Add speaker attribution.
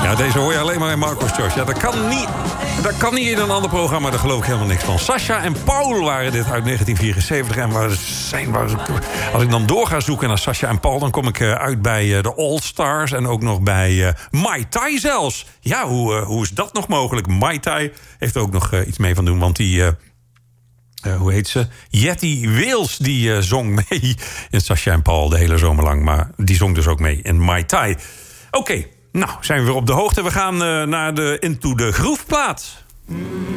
Speaker 1: Ja, deze hoor je alleen maar in Marco's Choice. Ja, dat kan niet in een ander programma, daar geloof ik helemaal niks van. Sascha en Paul waren dit uit 1974. En als ik dan door ga zoeken naar Sascha en Paul, dan kom ik uit bij de All Stars en ook nog bij Mai Tai zelfs. Ja, hoe is dat nog mogelijk? Mai Tai heeft er ook nog iets mee van doen, want die... hoe heet ze? Jetty Wales, die zong mee in Sascha en Paul de hele zomer lang. Maar die zong dus ook mee in Mai Tai. Oké, nou zijn we weer op de hoogte. We gaan naar de Into the Groove plaat.